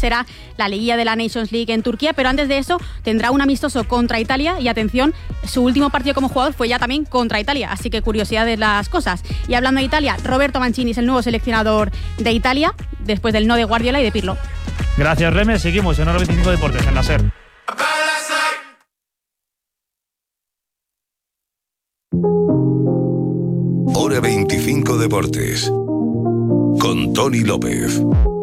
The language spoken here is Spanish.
será la liguilla de la Nations League en Turquía, pero antes de eso tendrá un amistoso contra Italia y atención, su último partido como jugador fue ya también contra Italia, así que curiosidad de las cosas. Y hablando de Italia, Roberto Mancini es el nuevo seleccionador de Italia, después del no de Guardiola y de Pirlo. Gracias, Reme. Seguimos en Hora 25 Deportes, en la SER. Hora 25 Deportes con Tony López.